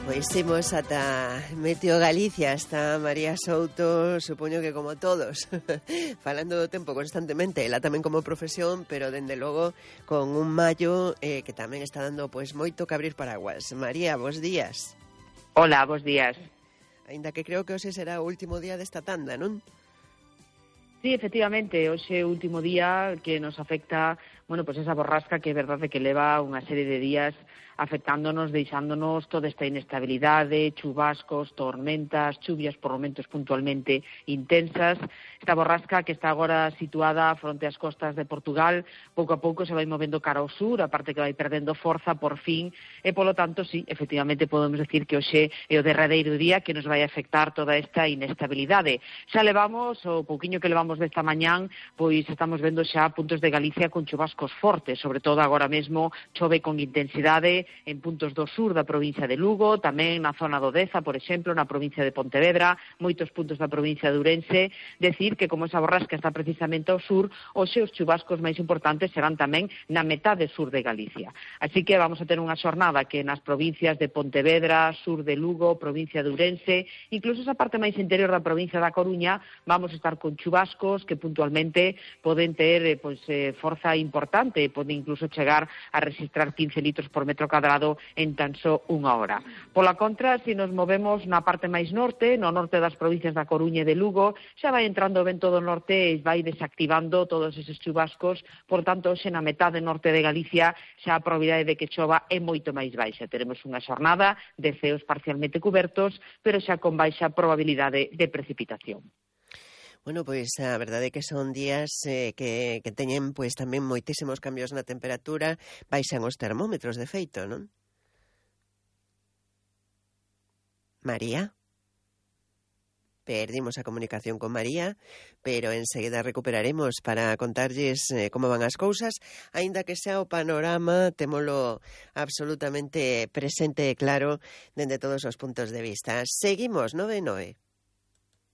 Pois imos ata Meteo Galicia, está María Souto, supoño que como todos, falando do tempo constantemente, ela tamén como profesión, pero dende logo con un maio que tamén está dando pois moito que abrir paraguas. María, bos días. Hola, bos días. Aínda que creo que hoxe será o último día desta tanda, non? Sí, efectivamente, hoxe é o último día que nos afecta, bueno, pues esa borrasca que é verdade que leva unha serie de días afectándonos, deixándonos toda esta inestabilidade, chubascos, tormentas, chuvias por momentos puntualmente intensas. Esta borrasca que está agora situada fronte ás costas de Portugal, pouco a pouco se vai movendo cara ao sur, aparte que vai perdendo forza por fin, e polo tanto, sí, efectivamente podemos decir que hoxe é o derradeiro día que nos vai afectar toda esta inestabilidade. Xa levamos, o pouquiño que levamos desta mañán, pois estamos vendo xa puntos de Galicia con chubascos fortes, sobre todo agora mesmo chove con intensidade en puntos do sur da provincia de Lugo, tamén na zona do Deza, por exemplo, na provincia de Pontevedra, moitos puntos da provincia de Ourense. Decir que como esa borrasca está precisamente ao sur, hoxe os chubascos máis importantes serán tamén na metade sur de Galicia. Así que vamos a ter unha xornada que nas provincias de Pontevedra, sur de Lugo, provincia de Ourense, incluso esa parte máis interior da provincia da Coruña, vamos a estar con chubascos que puntualmente poden ter forza importante, poden incluso chegar a registrar 15 litros por metro cadrado en tan só unha hora. Pola contra, se nos movemos na parte máis norte, no norte das provincias da Coruña e de Lugo, xa vai entrando o vento do norte e vai desactivando todos eses chubascos, por tanto, hoxe na metade norte de Galicia xa a probabilidade de que chova é moito máis baixa. Teremos unha xornada de ceos parcialmente cubertos, pero xa con baixa probabilidade de precipitación. Bueno, pois a verdade é que son días que teñen pois tamén moitísimos cambios na temperatura, baixan os termómetros de feito, non? María? Perdimos a comunicación con María, pero enseguida recuperaremos para contarlles como van as cousas, aínda que xa o panorama témolo absolutamente presente e claro dende todos os puntos de vista. Seguimos, 9-9.